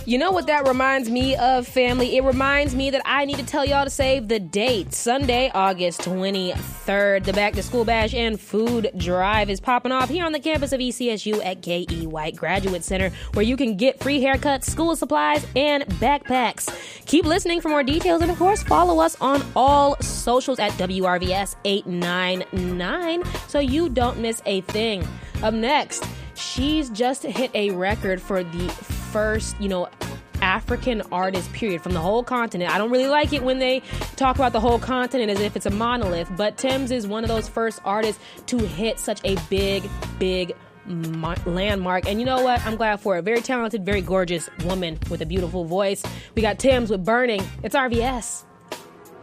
You know what that reminds me of, family? It reminds me that I need to tell y'all to save the date. Sunday, August 23rd, the Back to School Bash and Food Drive is popping off here on the campus of ECSU at K.E. White Graduate Center, where you can get free haircuts, school supplies, and backpacks. Keep listening for more details, and of course, follow us on all socials at WRVS899 so you don't miss a thing. Up next, she's just hit a record for the first, African artist, period, from the whole continent. I don't really like it when they talk about the whole continent as if it's a monolith, but Tems is one of those first artists to hit such a big landmark. And you know what? I'm glad for it. Very talented, very gorgeous woman with a beautiful voice. We got Tems with Burning. It's RVS.